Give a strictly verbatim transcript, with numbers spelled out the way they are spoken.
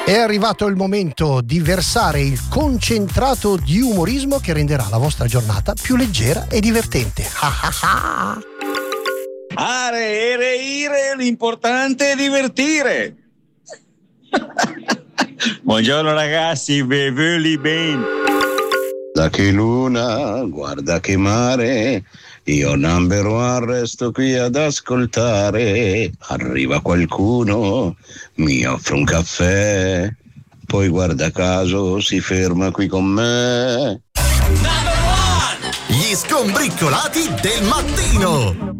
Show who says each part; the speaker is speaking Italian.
Speaker 1: È arrivato il momento di versare il concentrato di umorismo che renderà la vostra giornata più leggera e divertente.
Speaker 2: Are, ere, ire, l'importante è divertire. Buongiorno ragazzi, ve voli ben.
Speaker 3: Da che luna, guarda che mare, io number one resto qui ad ascoltare. Arriva qualcuno, mi offre un caffè, poi guarda caso si ferma qui con me.
Speaker 4: Gli skombriccolati del mattino.